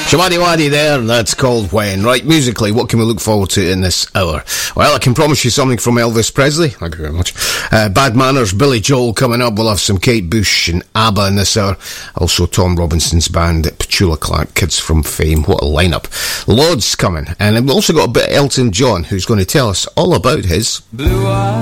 Shabadi Waddy there, that's called When. Right, musically, what can we look forward to in this hour? Well, I can promise you something from Elvis Presley. Thank you very much. Bad Manners, Billy Joel coming up. We'll have some Kate Bush and ABBA in this hour. Also Tom Robinson's band, Petula Clark, Kids from Fame. What a lineup. Loads coming. And we've also got a bit of Elton John, who's going to tell us all about his... Blue Eyes.